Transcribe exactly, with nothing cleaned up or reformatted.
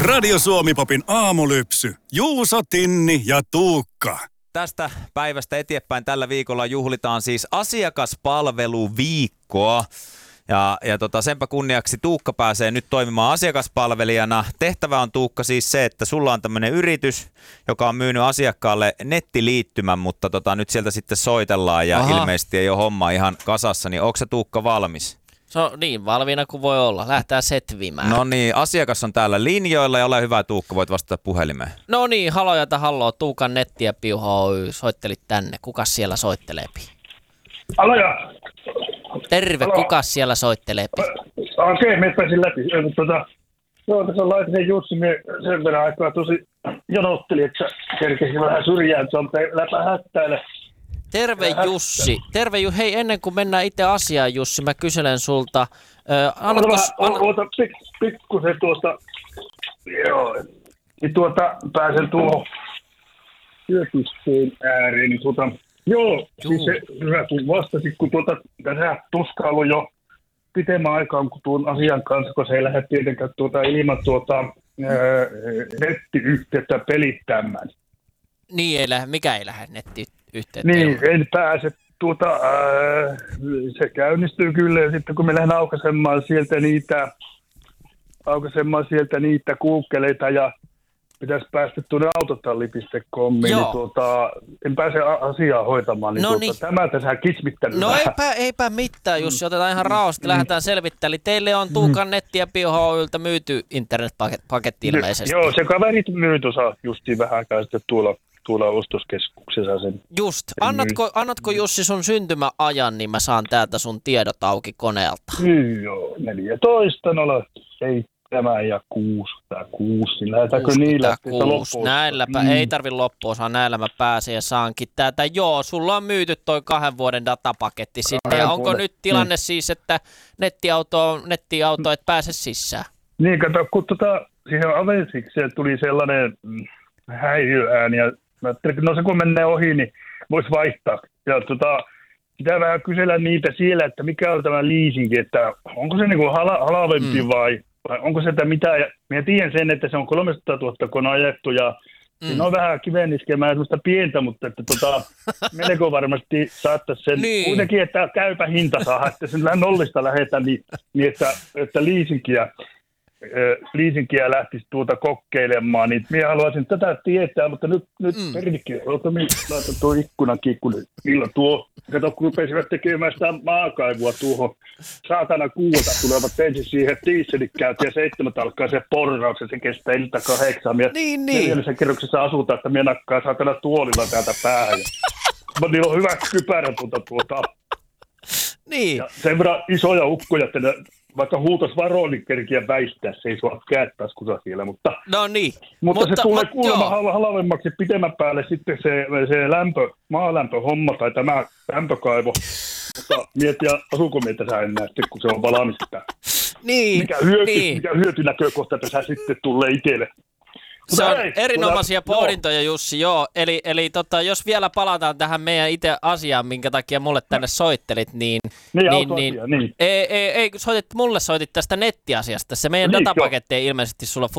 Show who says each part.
Speaker 1: Radio Suomi-popin aamulypsy. Juuso, Tinni ja Tuukka.
Speaker 2: Tästä päivästä eteenpäin tällä viikolla juhlitaan siis asiakaspalveluviikkoa. Ja, ja tota, senpä kunniaksi Tuukka pääsee nyt toimimaan asiakaspalvelijana. Tehtävä on, Tuukka, siis se, että sulla on tämmöinen yritys, joka on myynyt asiakkaalle nettiliittymän, mutta tota, nyt sieltä sitten soitellaan ja Aha. ilmeisesti ei ole homma ihan kasassa. Niin onko se, Tuukka, valmis?
Speaker 3: Se on niin valmiina kuin voi olla. Lähtää setvimään.
Speaker 2: No niin, asiakas on täällä linjoilla ja ole hyvä, Tuukka, voit vastata puhelimeen.
Speaker 3: No niin, haloja halloo, Tuukan netti ja Piuha Oy, soittelit tänne. Kukas siellä soitteleepi?
Speaker 4: Aloja!
Speaker 3: Terve, Halo. Kukas siellä soitteleepi?
Speaker 4: Okei, me pääsin läpi. Tota, joo, tässä on Laitinen Jussi, me sen verran aikaa tosi jonotteli, että kerkesi vähän syrjään, että se on läpä hättäile.
Speaker 3: Terve Jussi. Terve Ju. Hei, ennen kuin mennään itse asiaan, Jussi, mä kyselen sulta. Ö, annatko...
Speaker 4: Oota, oota pik, pikkusen tuosta, joo, niin tuota, pääsen tuohon työpisteen ääreen, niin tuota, joo, Juu. siis se hyvä, kun vastasit, kun tuota, tässä tuskailu jo pitemmän aikaan, kun tuon asian kanssa, kun se ei lähde tietenkään tuota ilman tuota ää, nettiyhteyttä pelittämään.
Speaker 3: Niin, ei lähde, mikä ei lähde nettiyhteyttä?
Speaker 4: Niin, en pääse. Tuota, ää, se käynnistyy kyllä, ja sitten kun me lähden aukaisemaan sieltä niitä, aukaisemaan sieltä niitä kuukkeleita ja pitäisi päästä tuonne autotalli piste comiin, niin tuota, en pääse asiaa hoitamaan, niin, no tuota, niin. Tämä tässä kismittänyt.
Speaker 3: No eipä, eipä mitään, Jussi, otetaan ihan rauhasti, mm. lähdetään selvittämään. Eli teille on Tuukan mm. netti ja Piuha Oy:ltä myyty internetpaketti ilmeisesti.
Speaker 4: Joo, se kaverit myy tuossa justiin vähän aikaa sitten tuolla. tuolla ostoskeskuksessa sen.
Speaker 3: Just. Annatko, annatko Jussi sun syntymäajan, niin mä saan täältä sun tiedot auki koneelta.
Speaker 4: Niin joo, neljätoista, nolla seitsemän ja kuusi tai kuusi. Lähdetäänkö niillä?
Speaker 3: Näilläpä, mm. ei tarvi loppua, saa näillä mä pääsen ja saankin täältä. Joo, sulla on myyty toi kahden vuoden datapaketti sinne. Kahden ja onko vuoden. Nyt tilanne mm. siis, että nettiauto, nettiauto et pääse sisään?
Speaker 4: Niin, kato, kun tota, siihen avensikseen tuli sellainen häiriöääni ja mä ajattelin, että no se kun menee ohi, niin voisi vaihtaa. Ja tota, pitää vähän kysellä niitä siellä, että mikä on tämä leasingi, että onko se niinku hala, halavempi mm. vai, vai onko se että mitä. Ja minä tiedän sen, että se on kolmesataatuhatta, kun on ajettu ja mm. siinä on vähän kiveniskemään semmoista pientä, mutta että tota, melko varmasti saattaisi sen niin. Kuitenkin, että käypä hinta saa, että sen nollista lähdetään niin, niin että, että leasingiä. liisinkiä lähtisi tuota kokeilemaan, niin minä haluaisin tätä tietää, mutta nyt, nyt mm. perikki, ota minä laitan tuo ikkunankin, kun millä tuo, kato, kun rupesivat tekemään sitä maakaivua tuohon saatana kuulta, tulevat ensin siihen tiisselikäyntiin ja seitsemät alkaa se porraus ja se kestää ilta kahdeksan.
Speaker 3: Niin, niin.
Speaker 4: Neljännessä kerroksessa asutaan, että minä nakkaa saatana tuolilla täältä päähän. Ja niillä on hyvä kypärä tuota tuota.
Speaker 3: Niin.
Speaker 4: Ja sen verran isoja ukkoja, että ne, vaikka huutos varoon, niin kerkiä väistää. Se ei sua kättäiskusa siellä, mutta,
Speaker 3: no niin.
Speaker 4: mutta, mutta se tulee mut, kuulemma halvemmaksi pitemmän päälle sitten se, se lämpö, maalämpöhomma tai tämä lämpökaivo. Mutta miettiä, asuuko meitä sä enää sitten, kun se on valmista.
Speaker 3: Niin,
Speaker 4: mikä, hyöty,
Speaker 3: niin.
Speaker 4: mikä hyötynäkökohta tässä sitten tulee itselle.
Speaker 3: Se on ei, erinomaisia mutta, pohdintoja, Jussi, joo. Eli, eli tota, jos vielä palataan tähän meidän itse asiaan, minkä takia mulle tänne soittelit, niin...
Speaker 4: Niin,
Speaker 3: niin,
Speaker 4: niin,
Speaker 3: niin
Speaker 4: niin.
Speaker 3: Ei, ei, ei soitit, mulle soitit tästä nettiasiasta. Se meidän niin, datapaketti ei ilmeisesti sulla